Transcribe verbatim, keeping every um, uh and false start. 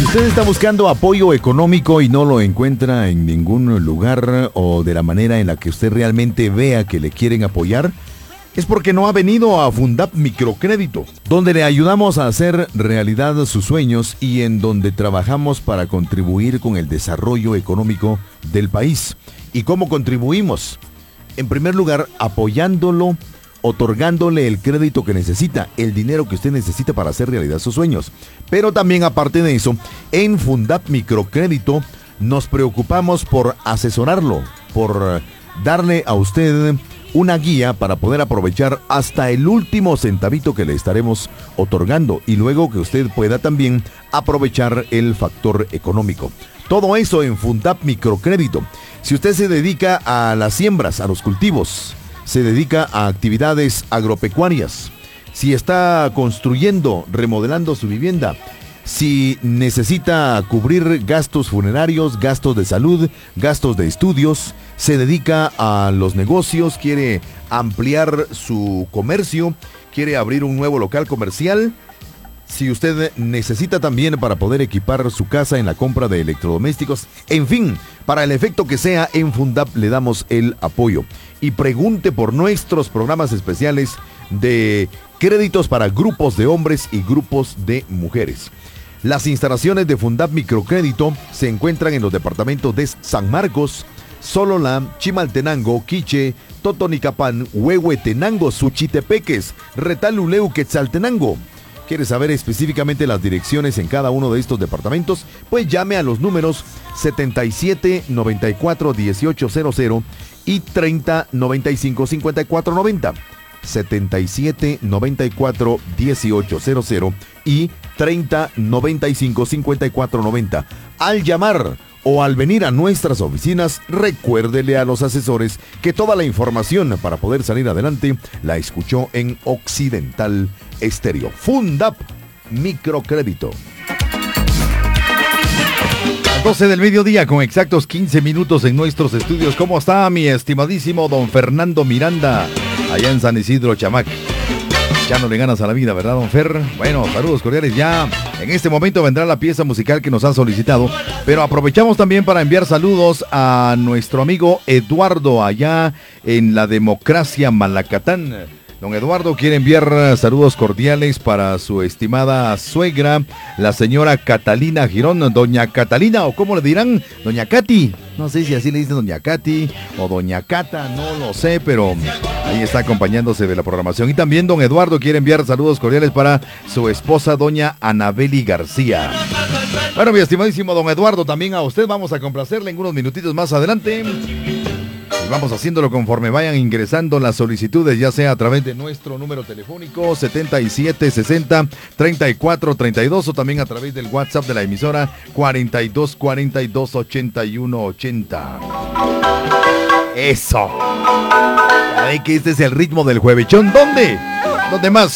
usted está buscando apoyo económico y no lo encuentra en ningún lugar o de la manera en la que usted realmente vea que le quieren apoyar, es porque no ha venido a Fundap Microcrédito, donde le ayudamos a hacer realidad sus sueños y en donde trabajamos para contribuir con el desarrollo económico del país. ¿Y cómo contribuimos? En primer lugar, apoyándolo, otorgándole el crédito que necesita, el dinero que usted necesita para hacer realidad sus sueños. Pero también, aparte de eso, en Fundap Microcrédito nos preocupamos por asesorarlo, por darle a usted una guía para poder aprovechar hasta el último centavito que le estaremos otorgando y luego que usted pueda también aprovechar el factor económico. Todo eso en Fundap Microcrédito. Si usted se dedica a las siembras, a los cultivos, se dedica a actividades agropecuarias, si está construyendo, remodelando su vivienda, si necesita cubrir gastos funerarios, gastos de salud, gastos de estudios, se dedica a los negocios, quiere ampliar su comercio, quiere abrir un nuevo local comercial, si usted necesita también para poder equipar su casa en la compra de electrodomésticos, en fin, para el efecto que sea, en Fundap le damos el apoyo. Y pregunte por nuestros programas especiales de créditos para grupos de hombres y grupos de mujeres. Las instalaciones de Fundap Microcrédito se encuentran en los departamentos de San Marcos, Sololá, Chimaltenango, Quiché, Totonicapán, Huehuetenango, Suchitepeques, Retaluleu, Quetzaltenango. ¿Quiere saber específicamente las direcciones en cada uno de estos departamentos? Pues llame a los números setenta y siete, noventa y cuatro, dieciocho cero cero y treinta, noventa y cinco, cincuenta y cuatro noventa. setenta y siete, noventa y cuatro, dieciocho cero cero y treinta, noventa y cinco, cincuenta y cuatro noventa. Al llamar o al venir a nuestras oficinas, recuérdele a los asesores que toda la información para poder salir adelante la escuchó en Occidental Estéreo. Fundap Microcrédito. Las doce del mediodía con exactos quince minutos en nuestros estudios. ¿Cómo está mi estimadísimo don Fernando Miranda? Allá en San Isidro, Chamac. Ya no le ganas a la vida, ¿verdad, don Fer? Bueno, saludos cordiales. Ya en este momento vendrá la pieza musical que nos han solicitado, pero aprovechamos también para enviar saludos a nuestro amigo Eduardo allá en la Democracia Malacatán. Don Eduardo quiere enviar saludos cordiales para su estimada suegra, la señora Catalina Girón, doña Catalina, o cómo le dirán, doña Katy. No sé si así le dicen doña Katy o doña Cata, no lo sé, pero ahí está acompañándose de la programación. Y también don Eduardo quiere enviar saludos cordiales para su esposa, doña Anabeli García. Bueno, mi estimadísimo don Eduardo, también a usted vamos a complacerle en unos minutitos más adelante. Vamos haciéndolo conforme vayan ingresando las solicitudes, ya sea a través de nuestro número telefónico setenta y siete sesenta, treinta y cuatro treinta y dos o también a través del WhatsApp de la emisora cuarenta y dos cuarenta y dos ochenta y uno ochenta. Eso. Ya ve que este es el ritmo del juevechón. ¿Dónde? ¿Dónde más?